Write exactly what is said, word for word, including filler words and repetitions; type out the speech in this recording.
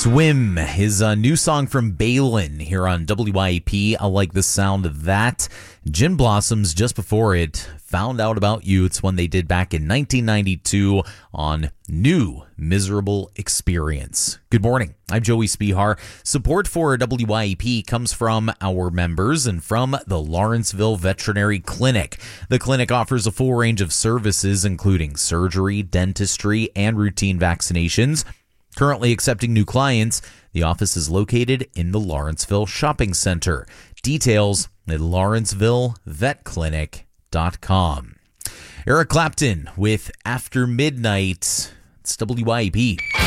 Swim, his uh, new song from Balin here on W I E P. I like the sound of that. Gin Blossoms, just before it, Found Out About You. It's one they did back in nineteen ninety-two on New Miserable Experience. Good morning. I'm Joey Spihar. Support for W I E P comes from our members and from the Lawrenceville Veterinary Clinic. The clinic offers a full range of services, including surgery, dentistry, and routine vaccinations. Currently accepting new clients, the office is located in the Lawrenceville Shopping Center. Details at lawrenceville vet clinic dot com. Eric Clapton with After Midnight. It's W I E P.